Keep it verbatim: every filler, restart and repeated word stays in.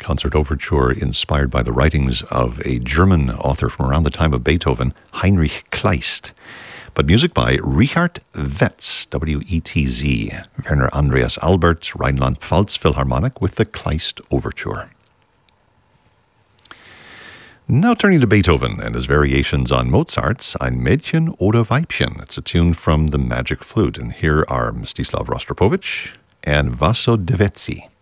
concert overture inspired by the writings of a German author from around the time of Beethoven, Heinrich Kleist. But music by Richard Wetz, W E T Z, Werner Andreas Albert, Rheinland-Pfalz Philharmonic with the Kleist Overture. Now turning to Beethoven and his variations on Mozart's Ein Mädchen oder Weibchen. It's a tune from The Magic Flute, and here are Mstislav Rostropovich and Vaso Devetzi.